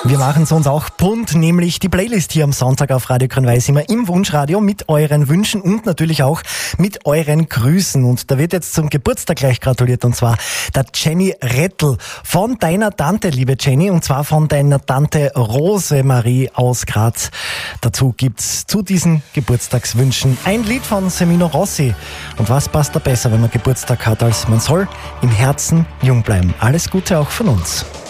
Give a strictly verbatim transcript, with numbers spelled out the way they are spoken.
Wir machen es uns auch bunt, nämlich die Playlist hier am Sonntag auf Radio Grün-Weiß immer im Wunschradio mit euren Wünschen und natürlich auch mit euren Grüßen. Und da wird jetzt zum Geburtstag gleich gratuliert, und zwar der Jenny Rettl von deiner Tante, liebe Jenny, und zwar von deiner Tante Rosemarie aus Graz. Dazu gibt's zu diesen Geburtstagswünschen ein Lied von Semino Rossi. Und was passt da besser, wenn man Geburtstag hat, als man soll im Herzen jung bleiben. Alles Gute auch von uns.